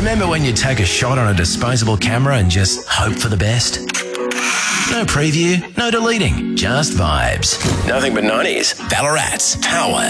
Remember when you take a shot on a disposable camera and just hope for the best? No preview, no deleting, just vibes. Nothing but 90s. Ballarat's Power.